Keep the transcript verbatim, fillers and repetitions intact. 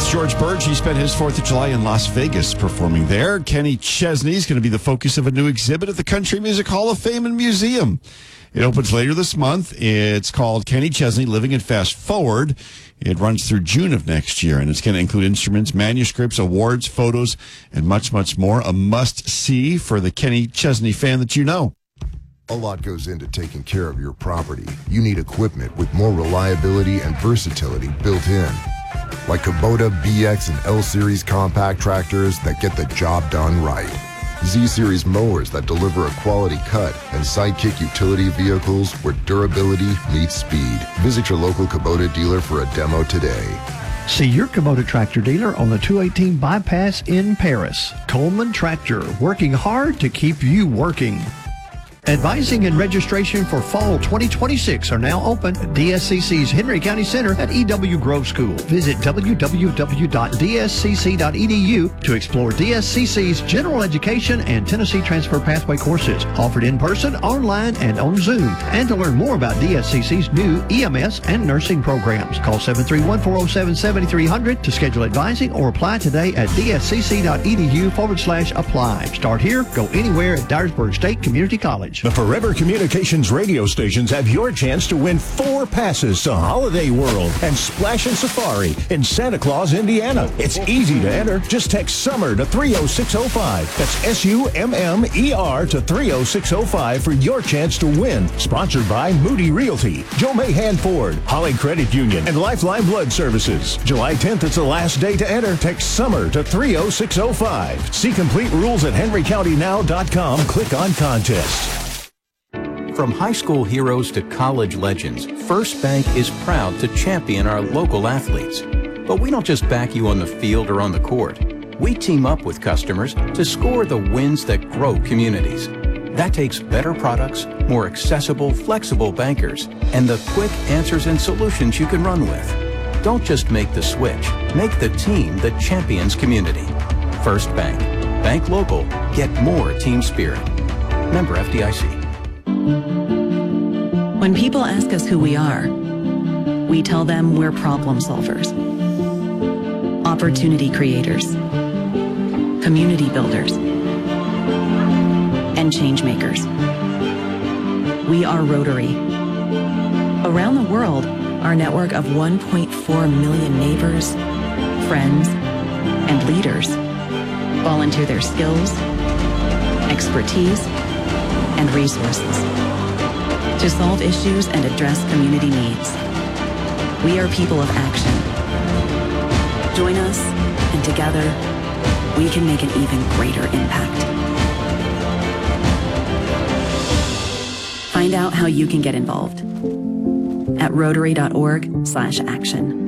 Here's George Burge. He spent his fourth of July in Las Vegas performing there. Kenny Chesney is going to be the focus of a new exhibit at the Country Music Hall of Fame and Museum. It opens later this month. It's called Kenny Chesney, Living It Fast Forward. It runs through June of next year, and it's going to include instruments, manuscripts, awards, photos, and much, much more. A must-see for the Kenny Chesney fan that you know. A lot goes into taking care of your property. You need equipment with more reliability and versatility built in. Like Kubota B X and L-Series compact tractors that get the job done right. Z-Series mowers that deliver a quality cut, and Sidekick utility vehicles where durability meets speed. Visit your local Kubota dealer for a demo today. See your Kubota tractor dealer on the two eighteen bypass in Paris. Coleman Tractor, working hard to keep you working. Advising and registration for fall twenty twenty-six are now open at D S C C's Henry County Center at E W Grove School. Visit w w w dot d s c c dot e d u to explore D S C C's general education and Tennessee Transfer Pathway courses offered in person, online, and on Zoom. And to learn more about D S C C's new E M S and nursing programs, call seven three one, four oh seven, seven three zero zero to schedule advising or apply today at d s c c dot e d u forward slash apply. Start here, go anywhere at Dyersburg State Community College. The Forever Communications radio stations have your chance to win four passes to Holiday World and Splash and Safari in Santa Claus, Indiana. It's easy to enter. Just text SUMMER to three oh six oh five. That's S U M M E R to three oh six oh five for your chance to win. Sponsored by Moody Realty, Joe Mahan Ford, Holly Credit Union, and Lifeline Blood Services. July tenth is the last day to enter. Text SUMMER to three oh six oh five. See complete rules at henry county now dot com. Click on Contest. From high school heroes to college legends, First Bank is proud to champion our local athletes. But we don't just back you on the field or on the court. We team up with customers to score the wins that grow communities. That takes better products, more accessible, flexible bankers, and the quick answers and solutions you can run with. Don't just make the switch. Make the team that champions community. First Bank. Bank local. Get more team spirit. Member F D I C. When people ask us who we are, we tell them we're problem solvers, opportunity creators, community builders, and change makers. We are Rotary. Around the world, our network of one point four million neighbors, friends, and leaders volunteer their skills, expertise, and resources to solve issues and address community needs. We are people of action. Join us, and together, we can make an even greater impact. Find out how you can get involved at rotary dot org slash action.